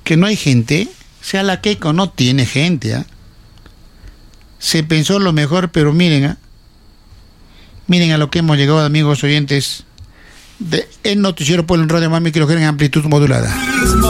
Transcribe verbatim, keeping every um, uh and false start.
que no hay gente, o sea, la Keiko no tiene gente, ¿eh? Se pensó lo mejor, pero miren, ¿eh? Miren a lo que hemos llegado, amigos oyentes, de El Noticiero Pueblo en Radio Mami, que lo quieren en amplitud modulada.